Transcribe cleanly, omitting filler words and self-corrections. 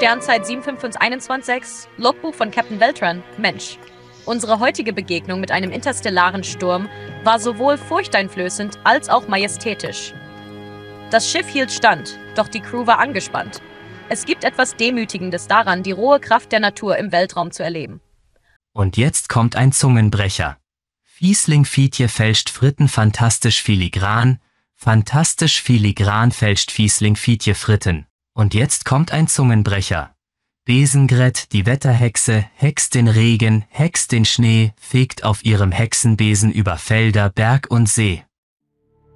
Sternzeit 75121, Logbuch von Captain Beltran, Mensch. Unsere heutige Begegnung mit einem interstellaren Sturm war sowohl furchteinflößend als auch majestätisch. Das Schiff hielt stand, doch die Crew war angespannt. Es gibt etwas Demütigendes daran, die rohe Kraft der Natur im Weltraum zu erleben. Und jetzt kommt ein Zungenbrecher. Fiesling Fietje fälscht Fritten fantastisch filigran fälscht Fiesling Fietje Fritten. Und jetzt kommt ein Zungenbrecher. Besengret, die Wetterhexe, hext den Regen, hext den Schnee, fegt auf ihrem Hexenbesen über Felder, Berg und See.